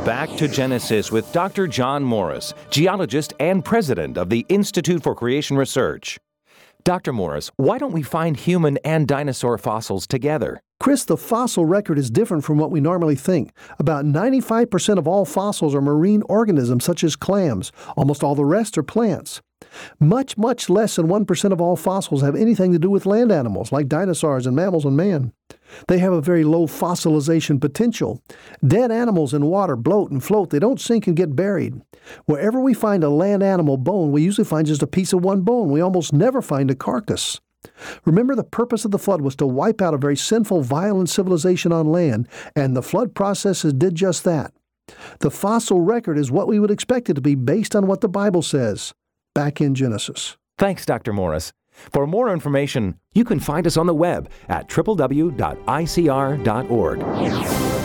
Back to Genesis with Dr. John Morris, geologist and president of the Institute for Creation Research. Dr. Morris, why don't we find human and dinosaur fossils together? Chris, the fossil record is different from what we normally think. About 95% of all fossils are marine organisms such as clams. Almost all the rest are plants. Much less than 1% of all fossils have anything to do with land animals like dinosaurs and mammals and man. They have a very low fossilization potential. Dead animals in water bloat and float. They don't sink and get buried. Wherever we find a land animal bone, we usually find just a piece of one bone. We almost never find a carcass. Remember, the purpose of the flood was to wipe out a very sinful, violent civilization on land, and the flood processes did just that. The fossil record is what we would expect it to be based on what the Bible says back in Genesis. Thanks, Dr. Morris. For more information, you can find us on the web at www.icr.org.